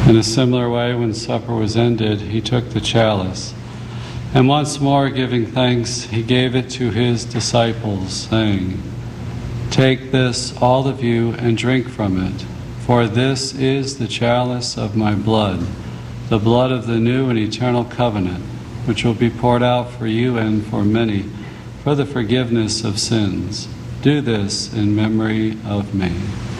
In a similar way, when supper was ended, he took the chalice, and once more giving thanks, he gave it to his disciples, saying, "Take this, all of you, and drink from it, for this is the chalice of my blood, the blood of the new and eternal covenant, which will be poured out for you and for many, for the forgiveness of sins. Do this in memory of me."